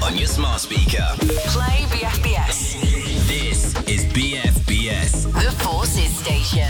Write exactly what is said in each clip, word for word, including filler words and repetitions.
on your smart speaker. Play B F B S. This is B F B S. The Forces Station.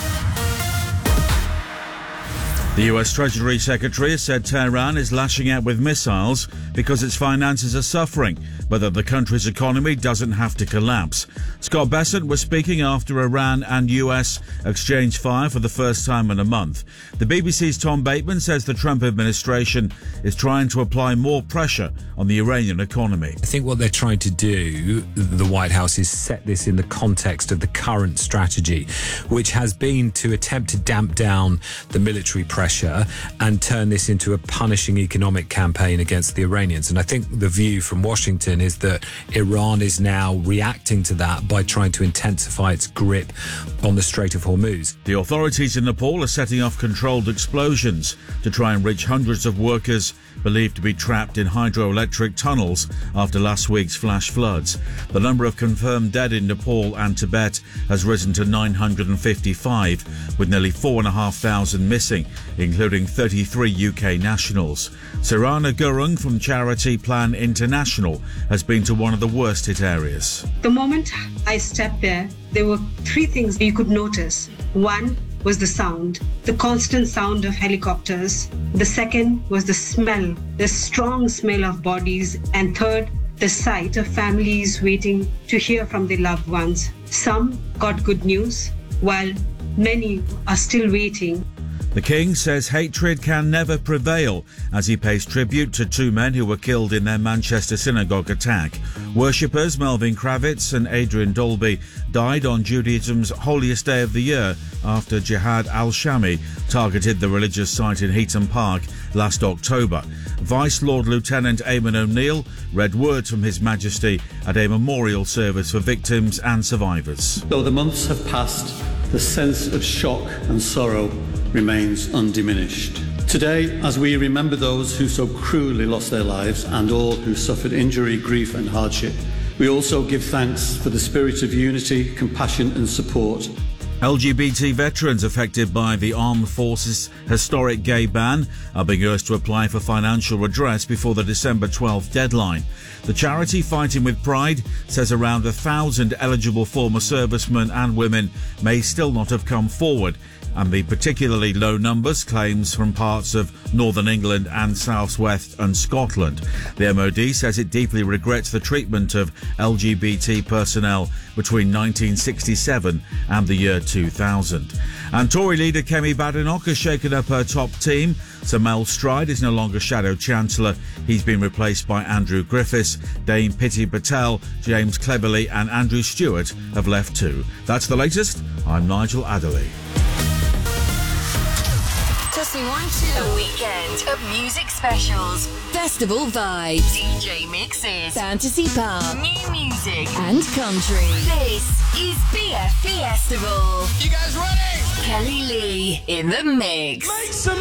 The U S Treasury Secretary has said Tehran is lashing out with missiles because its finances are suffering, but that the country's economy doesn't have to collapse. Scott Bessent was speaking after Iran and U S exchanged fire for the first time in a month. The B B C's Tom Bateman says the Trump administration is trying to apply more pressure on the Iranian economy. I think what they're trying to do, the White House, is set this in the context of the current strategy, which has been to attempt to damp down the military pressure and turn this into a punishing economic campaign against the Iranians. And I think the view from Washington is that Iran is now reacting to that by trying to intensify its grip on the Strait of Hormuz. The authorities in Nepal are setting off controlled explosions to try and reach hundreds of workers believed to be trapped in hydroelectric tunnels after last week's flash floods. The number of confirmed dead in Nepal and Tibet has risen to nine hundred fifty-five, with nearly four thousand five hundred missing, including thirty-three U K nationals. Sirana Gurung from charity Plan International has been to one of the worst hit areas. The moment I stepped there, there were three things you could notice. One was the sound, the constant sound of helicopters. The second was the smell, the strong smell of bodies. And third, the sight of families waiting to hear from their loved ones. Some got good news, while many are still waiting. The King says hatred can never prevail as he pays tribute to two men who were killed in their Manchester synagogue attack. Worshippers Melvin Kravitz and Adrian Dolby died on Judaism's holiest day of the year after Jihad al-Shami targeted the religious site in Heaton Park last October. Vice Lord Lieutenant Eamon O'Neill read words from His Majesty at a memorial service for victims and survivors. Though the months have passed, the sense of shock and sorrow remains undiminished. Today, as we remember those who so cruelly lost their lives and all who suffered injury, grief and hardship, we also give thanks for the spirit of unity, compassion and support. L G B T veterans affected by the Armed Forces' historic gay ban are being urged to apply for financial redress before the December twelfth deadline. The charity Fighting with Pride says around a thousand eligible former servicemen and women may still not have come forward, and the particularly low numbers claims from parts of northern England and southwest and Scotland. The M O D says it deeply regrets the treatment of L G B T personnel between nineteen sixty-seven and the year two thousand. And Tory leader Kemi Badenoch has shaken up her top team. Sir Mel Stride is no longer Shadow Chancellor. He's been replaced by Andrew Griffiths. Dame Priti Patel, James Cleverly and Andrew Stewart have left too. That's the latest. I'm Nigel Adderley. Testing one, two. A weekend of music specials, festival vibes, D J mixes, fantasy pop, new music, and country. This is B F Festival. You guys ready? Kelly Lee in the mix. Make some